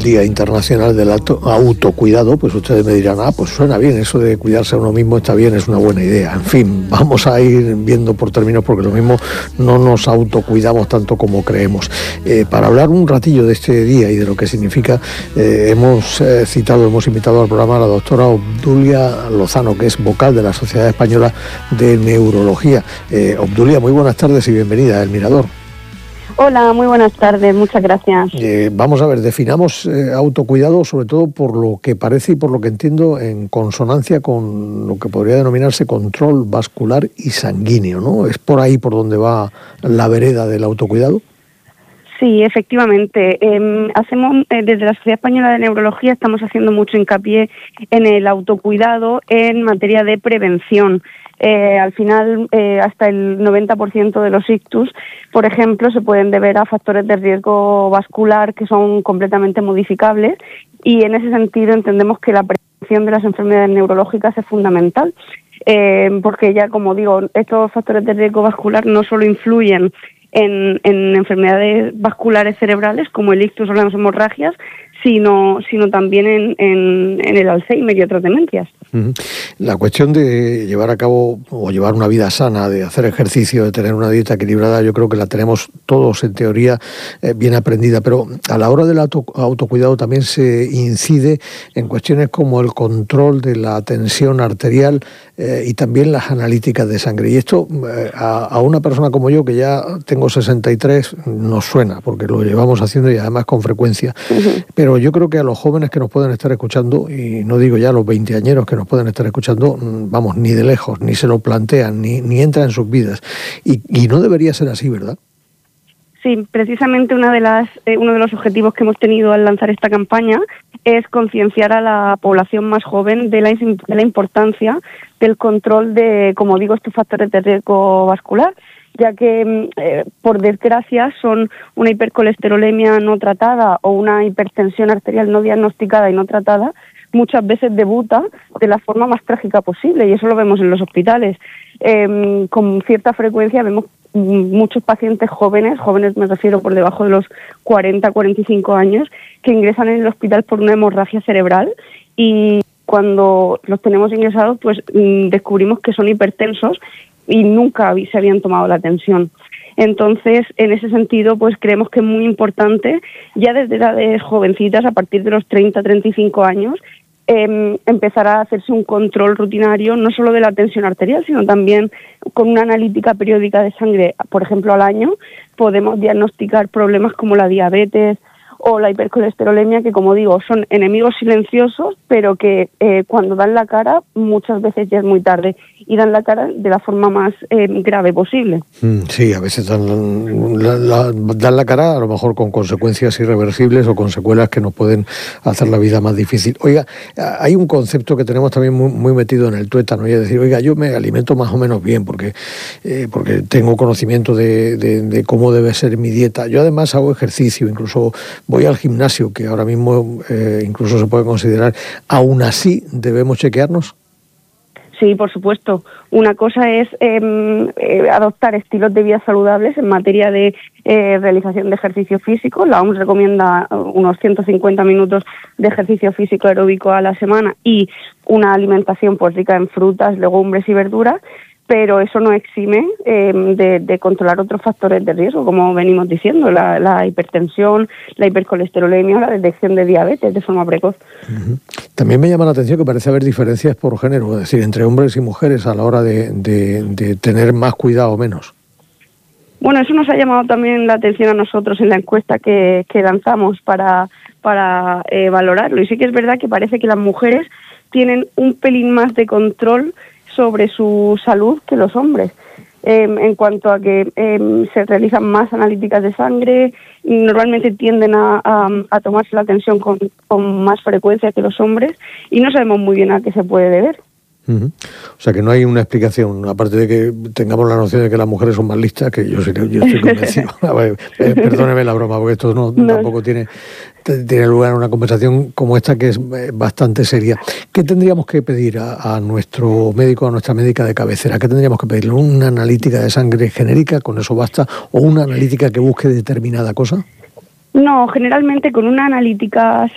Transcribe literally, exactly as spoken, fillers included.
Día Internacional del Auto, Autocuidado, pues ustedes me dirán, ah, pues suena bien, eso de cuidarse a uno mismo está bien, es una buena idea. En fin, vamos a ir viendo por términos porque lo mismo no nos autocuidamos tanto como creemos. Eh, para hablar un ratillo de este día y de lo que significa, eh, hemos eh, citado, hemos invitado al programa a la doctora Obdulia Lozano, que es vocal de la Sociedad Española de Neurología. Eh, Obdulia, muy buenas tardes y bienvenida a El Mirador. Hola, muy buenas tardes, muchas gracias. Eh, vamos a ver, definamos eh, autocuidado, sobre todo por lo que parece y por lo que entiendo, en consonancia con lo que podría denominarse control vascular y sanguíneo, ¿no? ¿Es por ahí por donde va la vereda del autocuidado? Sí, efectivamente. Eh, hacemos eh, desde la Sociedad Española de Neurología estamos haciendo mucho hincapié en el autocuidado en materia de prevención. Eh, al final, eh, hasta el noventa por ciento de los ictus, por ejemplo, se pueden deber a factores de riesgo vascular que son completamente modificables, y en ese sentido entendemos que la prevención de las enfermedades neurológicas es fundamental, eh, porque ya, como digo, estos factores de riesgo vascular no solo influyen en, en enfermedades vasculares cerebrales como el ictus o las hemorragias, sino sino también en, en, en el Alzheimer y otras demencias. La cuestión de llevar a cabo o llevar una vida sana, de hacer ejercicio, de tener una dieta equilibrada, yo creo que la tenemos todos en teoría eh, bien aprendida, pero a la hora del auto, autocuidado también se incide en cuestiones como el control de la tensión arterial eh, y también las analíticas de sangre. Y esto eh, a, a una persona como yo, que ya tengo sesenta y tres, nos suena, porque lo llevamos haciendo y además con frecuencia. Uh-huh. Pero yo creo que a los jóvenes que nos pueden estar escuchando, y no digo ya a los veinteañeros que nos pueden estar escuchando, vamos, ni de lejos, ni se lo plantean, ni, ni entra en sus vidas. Y, y no debería ser así, ¿verdad? Sí, precisamente una de las, eh, uno de los objetivos que hemos tenido al lanzar esta campaña es concienciar a la población más joven de la, de la importancia del control de, como digo, estos factores de riesgo vascular, ya que, eh, por desgracia, son una hipercolesterolemia no tratada o una hipertensión arterial no diagnosticada y no tratada, muchas veces debuta de la forma más trágica posible, y eso lo vemos en los hospitales. Eh, con cierta frecuencia vemos muchos pacientes jóvenes, jóvenes me refiero por debajo de los cuarenta, cuarenta y cinco años, que ingresan en el hospital por una hemorragia cerebral, y cuando los tenemos ingresados, pues descubrimos que son hipertensos y nunca se habían tomado la tensión. Entonces, en ese sentido, pues creemos que es muy importante, ya desde edades jovencitas, a partir de los treinta, treinta y cinco años, eh, empezar a hacerse un control rutinario, no solo de la tensión arterial, sino también con una analítica periódica de sangre, por ejemplo, al año, podemos diagnosticar problemas como la diabetes o la hipercolesterolemia, que, como digo, son enemigos silenciosos, pero que eh, cuando dan la cara muchas veces ya es muy tarde, y dan la cara de la forma más eh, grave posible. Sí, a veces dan la, la, dan la cara a lo mejor con consecuencias irreversibles o con secuelas que nos pueden hacer la vida más difícil. Oiga, hay un concepto que tenemos también muy, muy metido en el tuétano, y es decir, oiga, yo me alimento más o menos bien porque, eh, porque tengo conocimiento de, de, de cómo debe ser mi dieta. Yo además hago ejercicio, incluso voy al gimnasio, que ahora mismo eh, incluso se puede considerar. ¿Aún así debemos chequearnos? Sí, por supuesto. Una cosa es eh, eh, adoptar estilos de vida saludables en materia de eh, realización de ejercicio físico. La O M S recomienda unos ciento cincuenta minutos de ejercicio físico aeróbico a la semana y una alimentación pues rica en frutas, legumbres y verduras, pero eso no exime eh, de, de controlar otros factores de riesgo, como venimos diciendo, la, la hipertensión, la hipercolesterolemia o la detección de diabetes de forma precoz. Uh-huh. También me llama la atención que parece haber diferencias por género, es decir, entre hombres y mujeres a la hora de, de, de tener más cuidado o menos. Bueno, eso nos ha llamado también la atención a nosotros en la encuesta que, que lanzamos para, para eh, valorarlo. Y sí que es verdad que parece que las mujeres tienen un pelín más de control sobre su salud que los hombres, eh, en cuanto a que eh, se realizan más analíticas de sangre, normalmente tienden a, a, a tomarse la tensión con, con más frecuencia que los hombres, y no sabemos muy bien a qué se puede deber. Uh-huh. O sea que no hay una explicación, aparte de que tengamos la noción de que las mujeres son más listas, que yo, yo estoy convencido. A ver, eh, perdóneme la broma, porque esto no, no. tampoco tiene, tiene lugar en una conversación como esta, que es bastante seria. ¿Qué tendríamos que pedir a, a nuestro médico, a nuestra médica de cabecera? ¿Qué tendríamos que pedirle? ¿Una analítica de sangre genérica, con eso basta? ¿O una analítica que busque determinada cosa? No, generalmente con una analítica